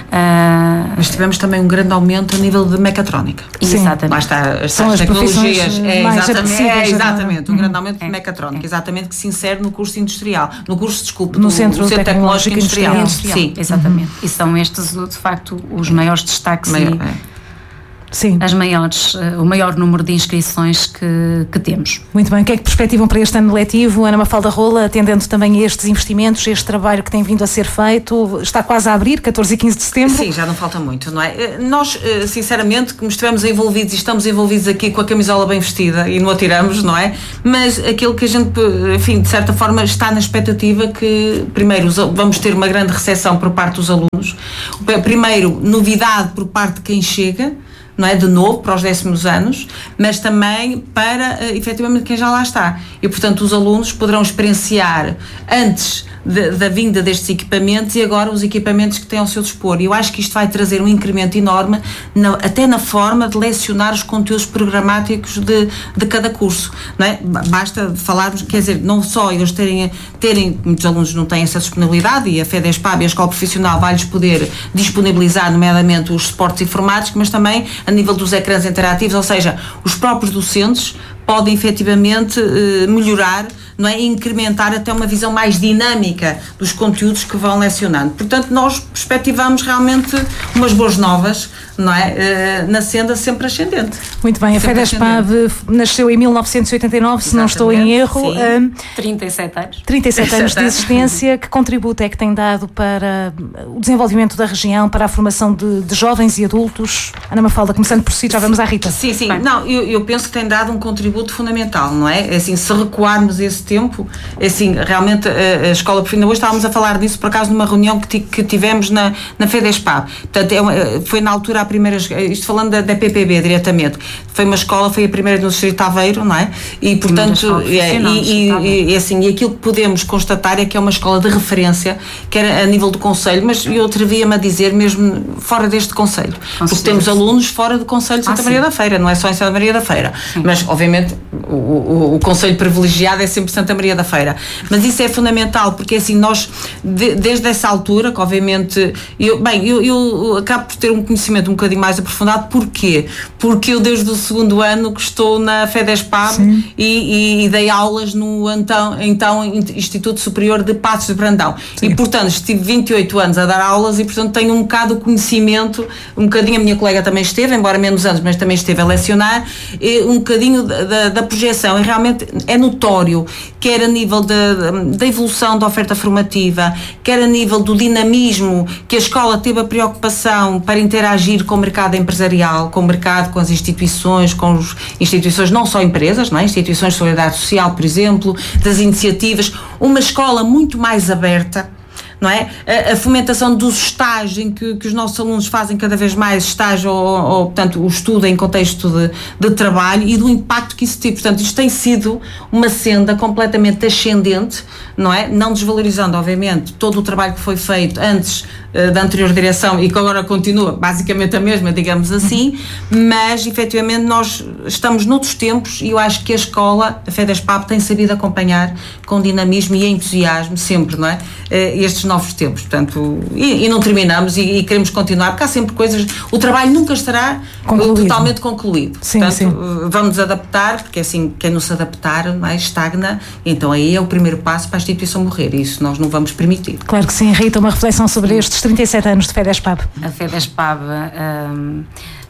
Mas tivemos também um grande aumento a nível de mecatrónica. Sim. Exatamente. Lá está, as, São as tecnologias. É mais exatamente, é, exatamente não? um grande aumento é. de mecatrónica, é. exatamente, que se insere no curso industrial, no curso, desculpe, no do, Centro, do Centro Tecnológico, Tecnológico Industrial. Industrial. Sim, exatamente. Uhum. E são estes, de facto, os maiores destaques Maior, e é. Sim. as maiores, o maior número de inscrições que, que temos. Muito bem, o que é que perspectivam para este ano letivo? Ana Mafalda Rola, atendendo também a estes investimentos, este trabalho que tem vindo a ser feito, está quase a abrir, catorze e quinze de setembro? Sim, já não falta muito, não é? Nós, sinceramente, como estivemos envolvidos e estamos envolvidos aqui com a camisola bem vestida e não a tiramos, não é? Mas aquilo que a gente, enfim, de certa forma está na expectativa que, primeiro, vamos ter uma grande recepção por parte dos alunos, primeiro, novidade por parte de quem chega, não é? De novo, para os décimos anos, mas também para, uh, efetivamente, quem já lá está. E, portanto, os alunos poderão experienciar antes de, da vinda destes equipamentos e agora os equipamentos que têm ao seu dispor. E eu acho que isto vai trazer um incremento enorme, na, até na forma de lecionar os conteúdos programáticos de, de cada curso, não é? Basta falarmos, quer dizer, não só eles terem, terem, muitos alunos não têm essa disponibilidade e a FEDESPAB e a Escola Profissional vai-lhes poder disponibilizar, nomeadamente, os suportes informáticos, mas também a nível dos ecrãs interativos, ou seja, os próprios docentes podem efetivamente eh, melhorar, não é? E incrementar até uma visão mais dinâmica dos conteúdos que vão lecionando. Portanto, nós perspectivamos realmente umas boas novas, não é? Uh, na senda sempre ascendente. Muito bem, a FEDESPAB nasceu em mil novecentos e oitenta e nove, se não estou em erro. Um, trinta e sete anos. trinta e sete anos de existência. Que contributo é que tem dado para o desenvolvimento da região, para a formação de, de jovens e adultos? Ana Mafalda, começando por si, já vamos à Rita. Sim, sim. Bem. Não, eu, eu penso que tem dado um contributo fundamental, não é? Assim, se recuarmos esse tempo, assim, realmente a, a Escola Profissional, hoje estávamos a falar disso por acaso numa reunião que, que tivemos na, na FEDESPAB. Portanto, é uma, foi na altura a primeira, isto falando da, da P P B diretamente, foi uma escola, foi a primeira no Distrito de Aveiro, não é? E portanto, é, e, e, e, assim, e aquilo que podemos constatar é que é uma escola de referência, quer a nível do Conselho, mas eu atrevia-me a dizer mesmo fora deste Conselho, porque temos alunos fora do Conselho de Santa ah, Maria da Feira, não é só em Santa Maria da Feira, sim. Mas obviamente o, o, o Conselho privilegiado é sempre Santa Maria da Feira, mas isso é fundamental, porque assim, nós, de, desde essa altura, que obviamente, eu, bem, eu, eu acabo por ter um conhecimento um bocadinho mais aprofundado. Porquê? Porque eu desde o segundo ano que estou na FEDESPAB e, e, e dei aulas no então, então Instituto Superior de Passos de Brandão. Sim. E portanto estive vinte e oito anos a dar aulas e portanto tenho um bocado o conhecimento, um bocadinho, a minha colega também esteve, embora menos anos, mas também esteve a lecionar, um bocadinho da, da, da projeção, e realmente é notório, quer a nível da, da evolução da oferta formativa, quer a nível do dinamismo que a escola teve a preocupação para interagir com o mercado empresarial, com o mercado, com as instituições, com as instituições, não só empresas, não é? Instituições de solidariedade social, por exemplo, das iniciativas, uma escola muito mais aberta, não é? A, a fomentação dos estágios, em que, que os nossos alunos fazem cada vez mais estágio ou, ou portanto, o estudo em contexto de, de trabalho e do impacto que isso tem. Portanto, isto tem sido uma senda completamente ascendente, não é? Não desvalorizando, obviamente, todo o trabalho que foi feito antes uh, da anterior direção e que agora continua basicamente a mesma, digamos assim, mas, efetivamente, nós estamos noutros tempos e eu acho que a escola, a FEDESPAB, tem sabido acompanhar com dinamismo e entusiasmo, sempre, não é? Uh, estes novos tempos, portanto, e, e não terminamos e, e queremos continuar, porque há sempre coisas, o trabalho nunca estará concluído. Totalmente concluído. Sim, portanto, sim. Vamos nos adaptar, porque assim, quem não se adaptar, não é, estagna, então aí é o primeiro passo para a instituição morrer, e isso nós não vamos permitir. Claro que sim. Rita, uma reflexão sobre estes trinta e sete anos de FEDESPAB. A FEDESPAB, um,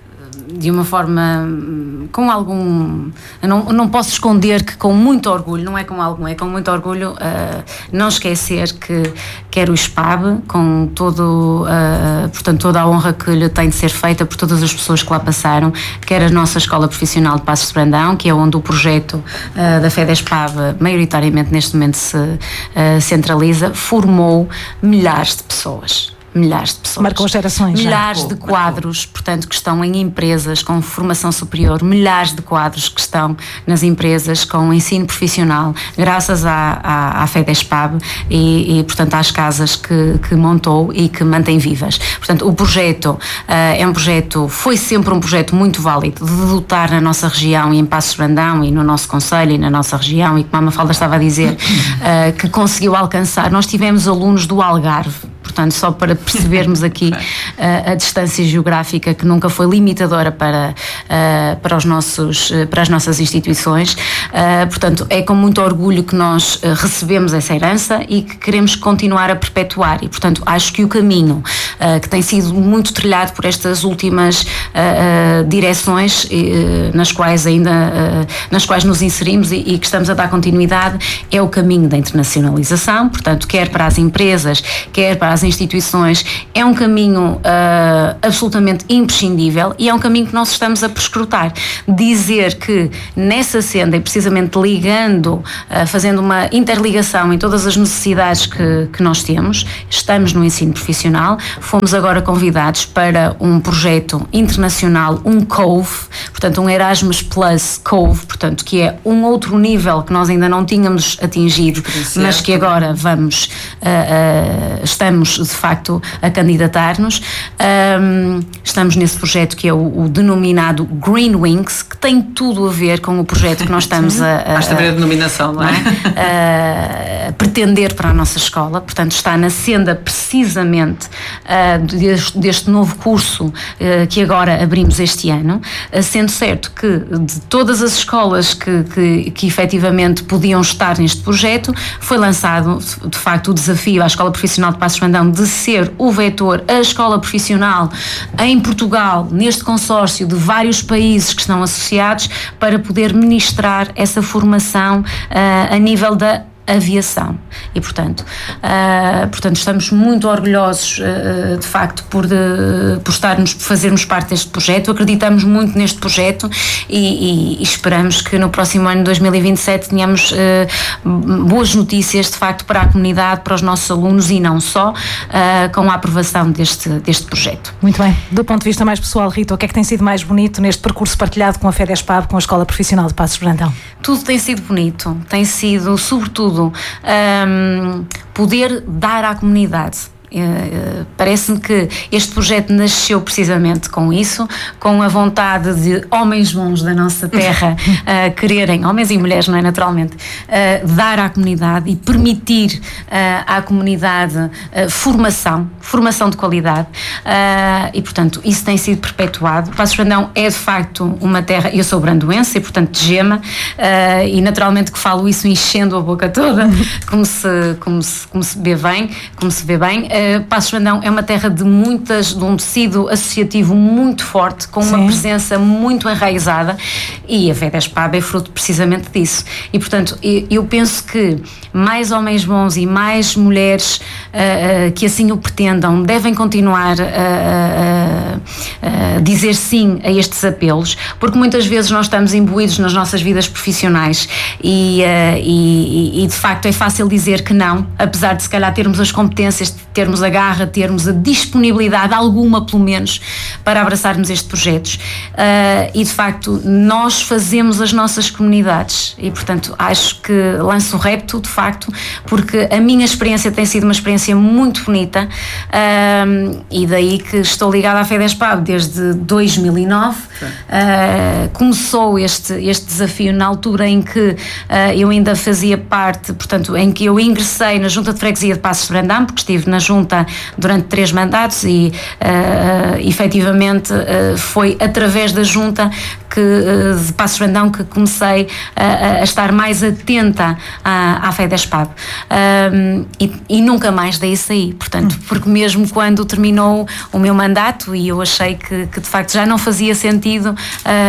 de uma forma, com algum, eu não, não posso esconder que com muito orgulho, não é com algum, é com muito orgulho, uh, não esquecer que quer o SPAB, com todo, uh, portanto, toda a honra que lhe tem de ser feita por todas as pessoas que lá passaram, quer a nossa Escola Profissional de Paços de Brandão, que é onde o projeto uh, da FEDESPAB maioritariamente neste momento se uh, centraliza, formou milhares de pessoas. Milhares de pessoas. Marcou gerações. Milhares já. de quadros, portanto, que estão em empresas com formação superior, milhares de quadros que estão nas empresas com ensino profissional, graças à, à, à FEDESPAB e, e, portanto, às casas que, que montou e que mantém vivas. Portanto, o projeto uh, é um projeto, foi sempre um projeto muito válido de dotar na nossa região e em Paços de Brandão e no nosso concelho e na nossa região, e como a Mafalda estava a dizer, uh, que conseguiu alcançar. Nós tivemos alunos do Algarve. Portanto, só para percebermos aqui uh, a distância geográfica que nunca foi limitadora para, uh, para, os nossos, uh, para as nossas instituições. Uh, portanto, é com muito orgulho que nós uh, recebemos essa herança e que queremos continuar a perpetuar. E, portanto, acho que o caminho uh, que tem sido muito trilhado por estas últimas uh, uh, direções uh, nas quais ainda uh, nas quais nos inserimos e, e que estamos a dar continuidade é o caminho da internacionalização. Portanto, quer para as empresas, quer para as instituições, é um caminho uh, absolutamente imprescindível e é um caminho que nós estamos a perscrutar. Dizer que nessa senda, e precisamente ligando, uh, fazendo uma interligação em todas as necessidades que, que nós temos, estamos no ensino profissional, fomos agora convidados para um projeto internacional, um COVE, portanto um Erasmus Plus COVE, portanto que é um outro nível que nós ainda não tínhamos atingido, mas que agora vamos, uh, uh, estamos de facto a candidatar-nos. Um, estamos nesse projeto que é o, o denominado Green Wings, que tem tudo a ver com o projeto que nós estamos a, a, basta ver a denominação, não é? A, a pretender para a nossa escola. Portanto, está na senda precisamente uh, deste, deste novo curso uh, que agora abrimos este ano, uh, sendo certo que de todas as escolas que, que, que efetivamente podiam estar neste projeto, foi lançado de facto o desafio à Escola Profissional de Paços de Brandão de ser o vetor, a escola profissional em Portugal, neste consórcio de vários países que estão associados, para poder ministrar essa formação uh, a nível da aviação. E, portanto, uh, portanto estamos muito orgulhosos, uh, de facto, por, de, por estarmos, por fazermos parte deste projeto. Acreditamos muito neste projeto e, e, e esperamos que no próximo ano, dois mil e vinte e sete, tenhamos uh, boas notícias, de facto, para a comunidade, para os nossos alunos e não só, uh, com a aprovação deste, deste projeto. Muito bem. Do ponto de vista mais pessoal, Rita, o que é que tem sido mais bonito neste percurso partilhado com a FEDESPAB, com a Escola Profissional de Paços de Brandão? Tudo tem sido bonito. Tem sido, sobretudo, Um, poder dar à comunidade. Uh, parece-me que este projeto nasceu precisamente com isso, com a vontade de homens bons da nossa terra uh, quererem, homens e mulheres, não é, naturalmente, uh, dar à comunidade e permitir uh, à comunidade uh, formação, formação de qualidade, uh, e portanto isso tem sido perpetuado. Paços de Brandão é de facto uma terra, eu sou brandoense e portanto de Gema, uh, e naturalmente que falo isso enchendo a boca toda, como se, como se, como se vê bem, como se vê bem. Uh, Paços de Brandão é uma terra de muitas, de um tecido associativo muito forte, com Sim. uma presença muito enraizada, e a FEDESPAB é fruto precisamente disso. E portanto eu penso que mais homens bons e mais mulheres uh, uh, que assim o pretendam devem continuar a, a, a dizer sim a estes apelos, porque muitas vezes nós estamos imbuídos nas nossas vidas profissionais e, uh, e, e de facto é fácil dizer que não, apesar de se calhar termos as competências, termos a garra, termos a disponibilidade alguma pelo menos para abraçarmos estes projetos, uh, e de facto nós fazemos as nossas comunidades e portanto acho que lanço o repto de facto, porque a minha experiência tem sido uma experiência muito bonita, uh, e daí que estou ligada à FEDESPAB desde dois mil e nove. Uh, começou este, este desafio na altura em que uh, eu ainda fazia parte, portanto em que eu ingressei na Junta de Freguesia de Paços de Brandão, porque estive na Junta junta durante três mandatos e uh, efetivamente uh, foi através da junta que, uh, de Passos de Brandão que comecei a, a estar mais atenta à, à FEDESPAB uh, e, e nunca mais daí saí, portanto, porque mesmo quando terminou o meu mandato e eu achei que, que de facto já não fazia sentido uh,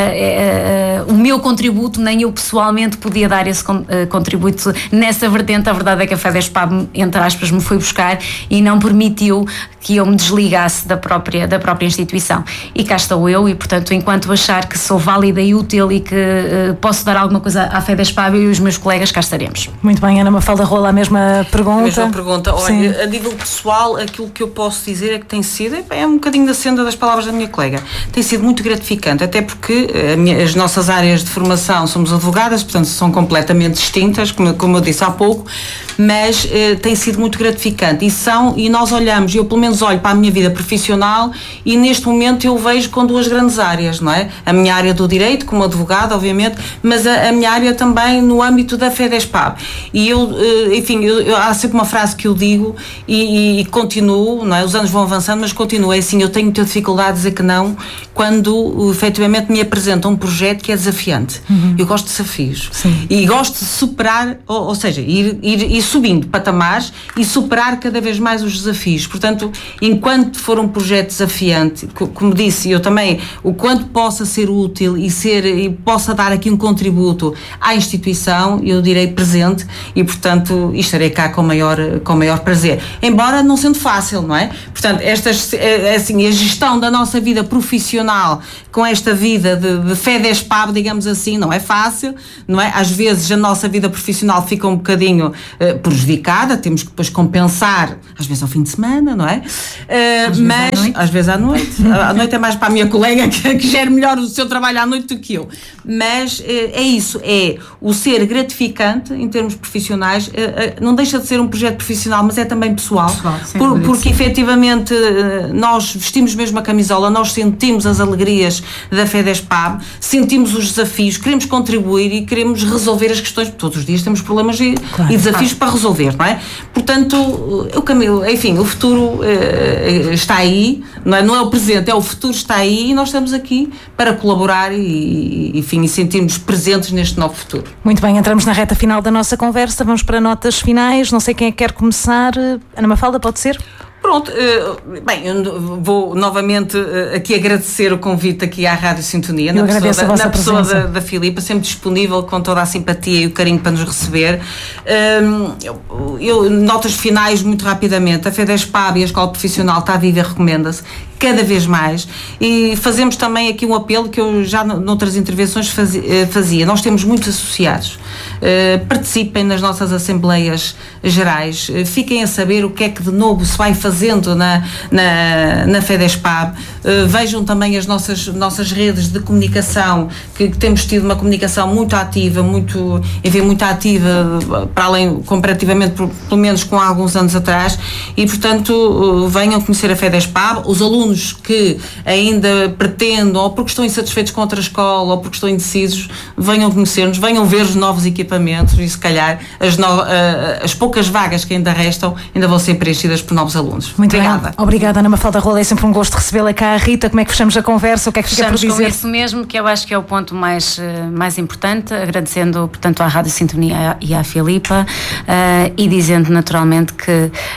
uh, uh, o meu contributo, nem eu pessoalmente podia dar esse con- uh, contributo nessa vertente. A verdade é que a FEDESPAB, entre aspas, me foi buscar e não permitiu que eu me desligasse da própria, da própria instituição. E cá estou eu e, portanto, enquanto achar que sou válida e útil e que uh, posso dar alguma coisa à FEDESPAB, eu e os meus colegas cá estaremos. Muito bem, Ana Mafalda Rola, a mesma pergunta. A mesma pergunta. Olha, a nível pessoal, aquilo que eu posso dizer é que tem sido, é um bocadinho da senda das palavras da minha colega, tem sido muito gratificante, até porque a minha, as nossas áreas de formação somos advogadas, portanto são completamente distintas, como, como eu disse há pouco, mas eh, tem sido muito gratificante e são, e nós olhamos, eu pelo menos olho para a minha vida profissional e neste momento eu vejo com duas grandes áreas, não é? A minha área do direito, como advogada, obviamente, mas a, a minha área também no âmbito da FEDESPAB. E eu, eh, enfim, eu, eu, há sempre uma frase que eu digo e, e, e continuo, não é? Os anos vão avançando, mas continuo, é assim, eu tenho muita dificuldade a dizer que não quando efetivamente me apresenta um projeto que é desafiante. Uhum. Eu gosto de desafios. Sim. E gosto de superar, ou, ou seja, ir, ir, ir subindo patamares e superar cada vez mais os desafios. Portanto, enquanto for um projeto desafiante, como disse, eu também, o quanto possa ser útil e, ser, e possa dar aqui um contributo à instituição, eu direi presente e, portanto, estarei cá com maior, com maior prazer. Embora não sendo fácil, não é? Portanto, estas, assim, a gestão da nossa vida profissional com esta vida de, de FEDESPAB, digamos assim, não é fácil, não é? Às vezes a nossa vida profissional fica um bocadinho uh, prejudicada, temos que depois compensar, às vezes ao fim de semana, não é? Uh, às mas, vezes às vezes à noite. À noite é mais para a minha colega que, que gere melhor o seu trabalho à noite do que eu. Mas uh, é isso, é o ser gratificante em termos profissionais, uh, uh, não deixa de ser um projeto profissional, mas é também pessoal, pessoal por, porque efetivamente uh, nós vestimos mesmo a camisola, nós sentimos as alegrias da FEDESPAB, sentimos os desafios, queremos contribuir e queremos resolver as questões, porque todos os dias temos problemas e, claro, e desafios claro. para resolver, não é? Portanto, o caminho, enfim, o futuro uh, está aí, não é? Não é o presente, é o futuro está aí e nós estamos aqui para colaborar e, enfim, e sentirmos presentes neste novo futuro. Muito bem, entramos na reta final da nossa conversa, vamos para notas finais, não sei quem é que quer começar. Ana Mafalda, pode ser? Pronto, bem, eu vou novamente aqui agradecer o convite aqui à Rádio Sintonia, na pessoa, da, na pessoa da, da Filipa, sempre disponível com toda a simpatia e o carinho para nos receber. Eu, eu, notas finais muito rapidamente, a FEDESPAB e a Escola Profissional está viva e recomenda-se cada vez mais e fazemos também aqui um apelo que eu já noutras intervenções fazia, fazia. Nós temos muitos associados, participem nas nossas assembleias gerais, fiquem a saber o que é que de novo se vai fazendo na, na, na FEDESPAB, vejam também as nossas, nossas redes de comunicação, que, que temos tido uma comunicação muito ativa, muito, enfim, muito ativa, para além, comparativamente, por, pelo menos com há alguns anos atrás, e portanto venham conhecer a FEDESPAB, os alunos que ainda pretendem, ou porque estão insatisfeitos com outra escola, ou porque estão indecisos, venham conhecer-nos, venham ver os novos equipamentos e se calhar as, no, as poucas vagas que ainda restam ainda vão ser preenchidas por novos alunos. Muito obrigada. Bem. Obrigada, Ana Mafalda Rola, é sempre um gosto recebê-la cá. Rita, como é que fechamos a conversa? O que é que fica por dizer? Fechamos com isso mesmo, que eu acho que é o ponto mais, mais importante, agradecendo, portanto, à Rádio Sintonia e à Filipa uh, e dizendo naturalmente que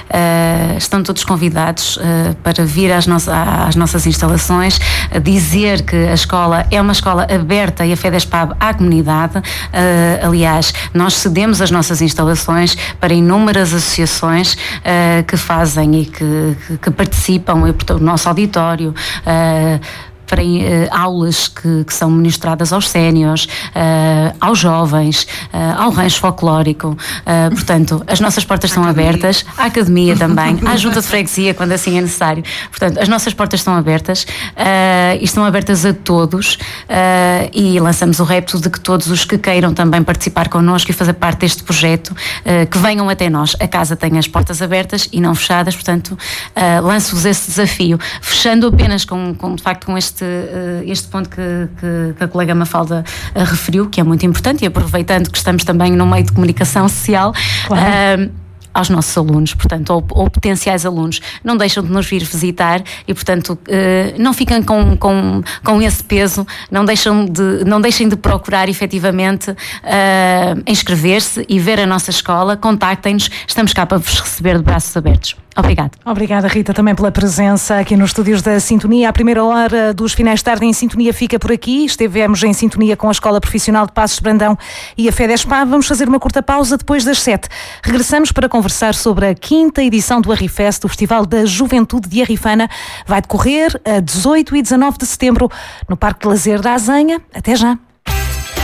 uh, estão todos convidados uh, para vir às nossas às nossas instalações, dizer que a escola é uma escola aberta e a FEDESPAB à comunidade. Uh, aliás, nós cedemos as nossas instalações para inúmeras associações uh, que fazem e que, que, que participam, e, portanto, o nosso auditório, uh, para uh, aulas que, que são ministradas aos séniores, uh, aos jovens, uh, ao rancho folclórico. Uh, portanto, as nossas portas estão abertas, à academia também, à junta de freguesia, quando assim é necessário. Portanto, as nossas portas estão abertas uh, e estão abertas a todos uh, e lançamos o repto de que todos os que queiram também participar connosco e fazer parte deste projeto, uh, que venham até nós. A casa tem as portas abertas e não fechadas, portanto, uh, lanço-vos esse desafio, fechando apenas com, com de facto, com este Este, este ponto que, que, que a colega Mafalda referiu, que é muito importante, e aproveitando que estamos também no meio de comunicação social, claro. uh, aos nossos alunos, portanto, ou, ou potenciais alunos. Não deixam de nos vir visitar e, portanto, não fiquem com, com, com esse peso, não, deixam de, não deixem de procurar efetivamente uh, inscrever-se e ver a nossa escola. Contactem-nos, estamos cá para vos receber de braços abertos. Obrigada. Obrigada, Rita, também pela presença aqui nos estúdios da Sintonia. A primeira hora dos finais de tarde em Sintonia fica por aqui. Estivemos em sintonia com a Escola Profissional de Passos de Brandão e a FEDESPA. Vamos fazer uma curta pausa depois das sete. Regressamos para conversar sobre a quinta edição do Arrifest, o Festival da Juventude de Arrifana. Vai decorrer a dezoito e dezanove de setembro no Parque de Lazer da Azenha. Até já.